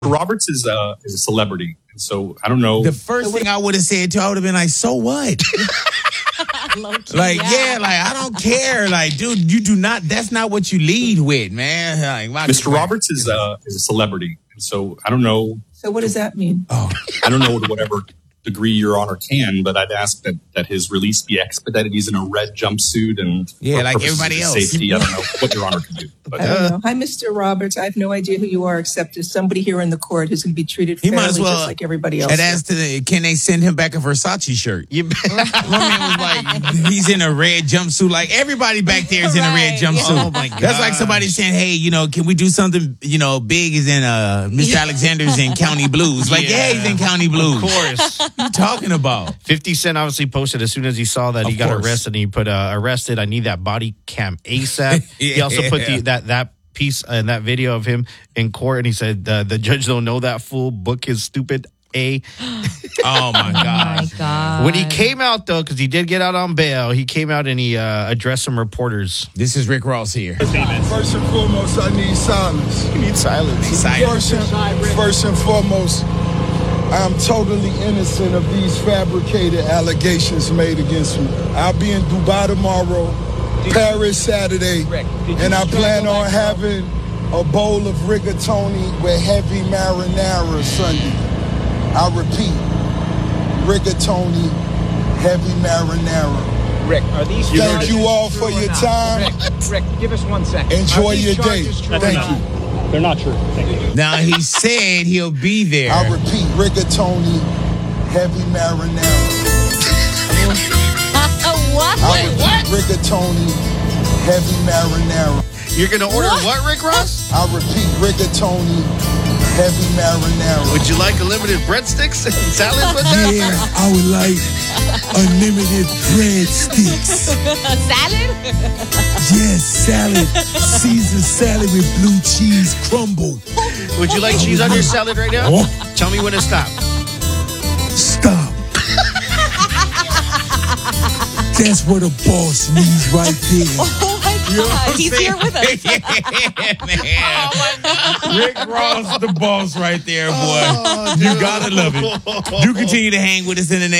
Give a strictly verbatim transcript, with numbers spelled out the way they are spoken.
Roberts is a, is a celebrity, and so I don't know. The first thing I would have said to her, I would have been like, so what? Like, yeah, like, I don't care. Like, dude, you do not, that's not what you lead with, man. Like, Mister Roberts is a, is a celebrity, and so I don't know. So what does that mean? Oh, I don't know to whatever degree Your Honor can, but I'd ask that, that his release be expedited. He's in a red jumpsuit and yeah, like everybody else. Safety. I don't know what Your Honor can do. But, I don't know. Hi, Mister Roberts. I have no idea who you are, except as somebody here in the court who's going to be treated fairly, might as well, just like everybody else. And as to the, can they send him back a Versace shirt? You, my man was like, he's in a red jumpsuit. Like everybody back there is in a red jumpsuit. Yeah. Oh my God. That's like somebody saying, hey, you know, can we do something? You know, Big is in uh, Mister Alexander's in County Blues. Like, yeah, yeah he's in County Blues. Of course. What are you talking about? fifty Cent obviously posted as soon as he saw that of he got course. arrested, and he put uh, arrested. I need that body cam ASAP. yeah. He also put the, that that piece and uh, that video of him in court, and he said uh, the judge don't know that fool. Book his stupid A. Oh my gosh. Oh my God. When he came out though, because he did get out on bail, he came out and he uh, addressed some reporters. This is Rick Ross here. First and foremost, I need silence. You need silence. silence. First and, first and foremost, I'm totally innocent of these fabricated allegations made against me. I'll be in Dubai tomorrow, Paris Saturday, and I plan on having a bowl of rigatoni with heavy marinara Sunday. I repeat, rigatoni, heavy marinara. Rick, are these Thank you all for your time. Rick, Rick, give us one second. Enjoy your day. Thank you. They're not true. Thank you. Now, he said he'll be there. I repeat, rigatoni, heavy marinara. What? I repeat, rigatoni, heavy marinara. You're going to order what? what, Rick Ross? I repeat, rigatoni, heavy marinara. Would you like unlimited breadsticks and salads with that? Yeah, I would like unlimited breadsticks. Salad? Yes, salad. Caesar salad with blue cheese crumble. Would you like cheese on your salad right now? Oh. Tell me when to stop. Stop. That's what a boss needs right there. Oh my God. He's here with us. Yeah, man. Oh my God. Rick Ross, the boss right there, boy. You gotta love it. You continue to hang with us in the name.